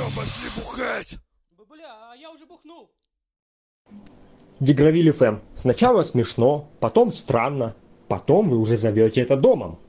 пошли бухать! Бабуля, а я уже бухнул. Дегравиль ФМ. Сначала смешно, потом странно, потом вы уже зовете это домом.